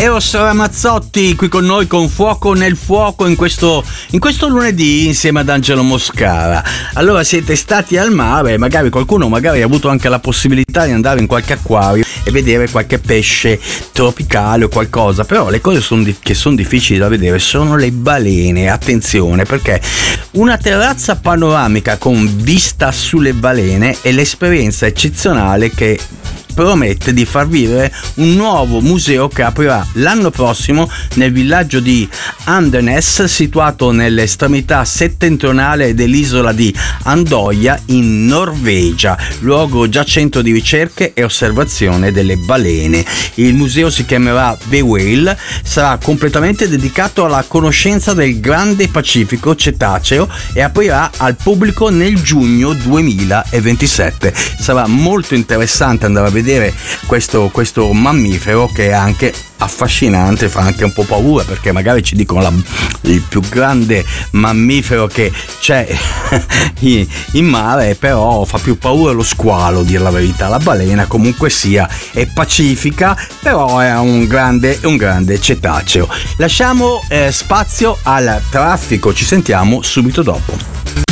Eros Ramazzotti qui con noi con Fuoco nel Fuoco in questo lunedì insieme ad Angelo Moscara. Allora, siete stati al mare, magari qualcuno ha avuto anche la possibilità di andare in qualche acquario e vedere qualche pesce tropicale o qualcosa, però le cose che sono difficili da vedere sono le balene. Attenzione, perché una terrazza panoramica con vista sulle balene è l'esperienza eccezionale che promette di far vivere un nuovo museo che aprirà l'anno prossimo nel villaggio di Andenes, situato nell'estremità settentrionale dell'isola di Andøya in Norvegia, luogo già centro di ricerche e osservazione delle balene. Il museo si chiamerà The Whale, sarà completamente dedicato alla conoscenza del grande Pacifico cetaceo e aprirà al pubblico nel giugno 2027. Sarà molto interessante andare a vedere questo mammifero, che è anche affascinante, fa anche un po' paura, perché magari ci dicono il più grande mammifero che c'è in mare, però fa più paura lo squalo, dir la verità. La balena comunque sia è pacifica, però è un grande cetaceo. Lasciamo spazio al traffico, ci sentiamo subito dopo.